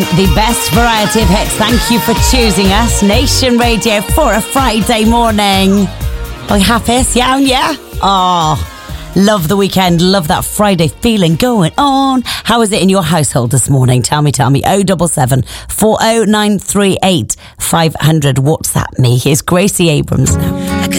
The best variety of hits. Thank you for choosing us. Nation Radio for a Friday morning. Are you happy? Yeah? Oh, love the weekend. Love that Friday feeling going on. How is it in your household this morning? Tell me. 077 40938 500. WhatsApp me. Here's Gracie Abrams now.